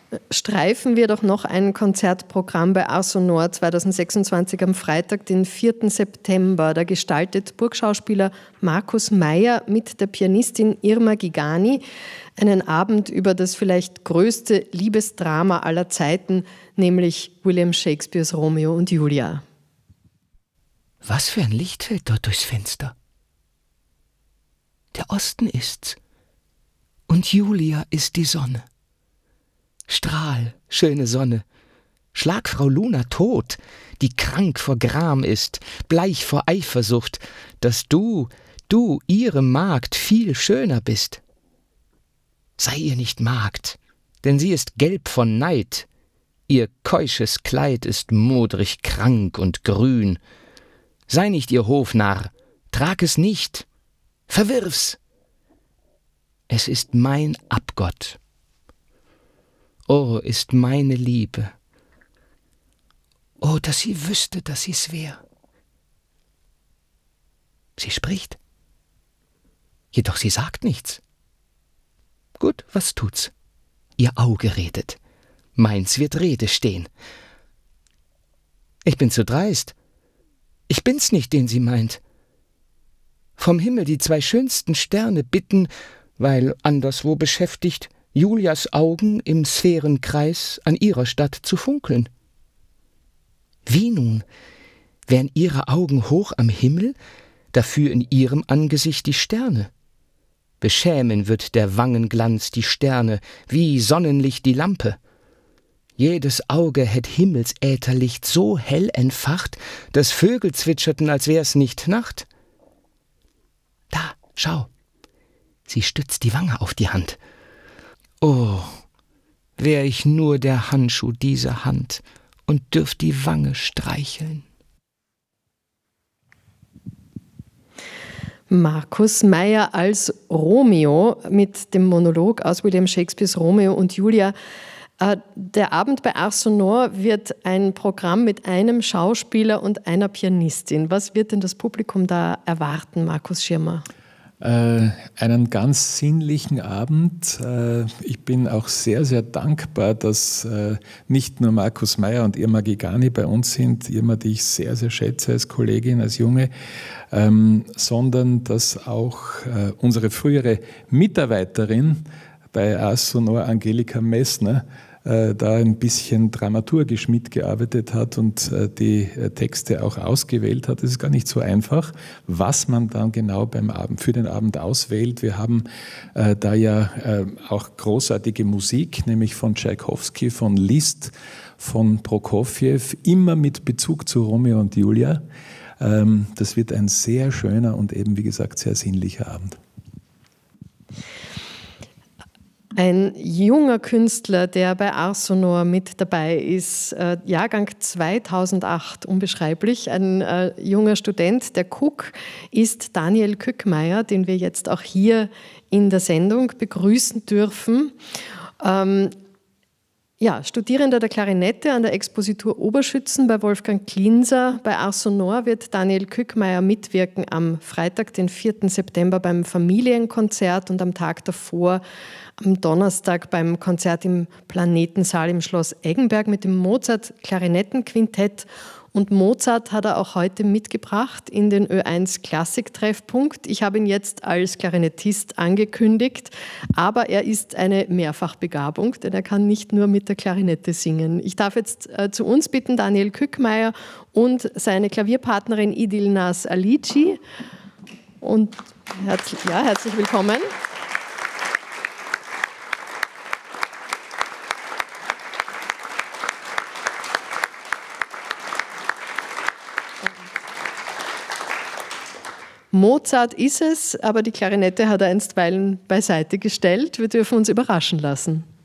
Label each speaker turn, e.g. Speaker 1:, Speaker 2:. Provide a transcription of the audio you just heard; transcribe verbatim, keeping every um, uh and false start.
Speaker 1: Streifen wir doch noch ein Konzertprogramm bei Ars Sonor zweitausendsechsundzwanzig am Freitag, den vierten September. Da gestaltet Burgschauspieler Markus Meier mit der Pianistin Irma Gigani einen Abend über das vielleicht größte Liebesdrama aller Zeiten, nämlich William Shakespeares Romeo und Julia.
Speaker 2: Was für ein Licht fällt dort durchs Fenster? Der Osten ist's und Julia ist die Sonne. Strahl, schöne Sonne, schlag Frau Luna tot, die krank vor Gram ist, bleich vor Eifersucht, dass du, du, ihre Magd, viel schöner bist. Sei ihr nicht Magd, denn sie ist gelb von Neid, ihr keusches Kleid ist modrig krank und grün. Sei nicht ihr Hofnarr, trag es nicht, verwirf's. Es ist mein Abgott. Oh, ist meine Liebe. Oh, dass sie wüsste, dass sie's wär. Sie spricht. Jedoch sie sagt nichts. Gut, was tut's? Ihr Auge redet. Meins wird Rede stehen. Ich bin zu dreist. Ich bin's nicht, den sie meint. Vom Himmel die zwei schönsten Sterne bitten, weil anderswo beschäftigt Julias Augen im Sphärenkreis an ihrer Stadt zu funkeln. Wie nun, wären ihre Augen hoch am Himmel, dafür in ihrem Angesicht die Sterne? Beschämen wird der Wangenglanz die Sterne, wie Sonnenlicht die Lampe. Jedes Auge hätt Himmelsätherlicht so hell entfacht, dass Vögel zwitscherten, als wär's nicht Nacht. Da, schau, sie stützt die Wange auf die Hand. Oh, wär ich nur der Handschuh dieser Hand und dürft die Wange streicheln.
Speaker 1: Markus Meier als Romeo mit dem Monolog aus William Shakespeares Romeo und Julia. Der Abend bei Ars Sonor wird ein Programm mit einem Schauspieler und einer Pianistin. Was wird denn das Publikum da erwarten, Markus Schirmer?
Speaker 3: Äh, einen ganz sinnlichen Abend. Äh, ich bin auch sehr, sehr dankbar, dass äh, nicht nur Markus Meier und Irma Gigani bei uns sind, Irma, die ich sehr, sehr schätze als Kollegin, als Junge, ähm, sondern dass auch äh, unsere frühere Mitarbeiterin bei Ars Sonor, Angelika Messner, da ein bisschen dramaturgisch mitgearbeitet hat und die Texte auch ausgewählt hat. Es ist gar nicht so einfach, was man dann genau beim Abend, für den Abend auswählt. Wir haben äh, da ja äh, auch großartige Musik, nämlich von Tschaikowski, von Liszt, von Prokofjew, immer mit Bezug zu Romeo und Julia. Ähm, das wird ein sehr schöner und eben, wie gesagt, sehr sinnlicher Abend.
Speaker 1: Ein junger Künstler, der bei Ars Sonor mit dabei ist, äh, Jahrgang zweitausendacht, unbeschreiblich, ein äh, junger Student, der Cook, ist Daniel Kückmeier, den wir jetzt auch hier in der Sendung begrüßen dürfen. Ähm, ja, Studierender der Klarinette an der Expositur Oberschützen bei Wolfgang Klinser. Bei Ars Sonor wird Daniel Kückmeier mitwirken am Freitag, den vierten September beim Familienkonzert und am Tag davor am Donnerstag beim Konzert im Planetensaal im Schloss Eggenberg mit dem Mozart-Klarinettenquintett. Und Mozart hat er auch heute mitgebracht in den Ö eins Klassik-Treffpunkt. Ich habe ihn jetzt als Klarinettist angekündigt, aber er ist eine Mehrfachbegabung, denn er kann nicht nur mit der Klarinette singen. Ich darf jetzt äh, zu uns bitten Daniel Kückmeier und seine Klavierpartnerin Idilnaz Alici. Und herzlich, ja, herzlich willkommen. Mozart ist es, aber die Klarinette hat er einstweilen beiseite gestellt. Wir dürfen uns überraschen lassen.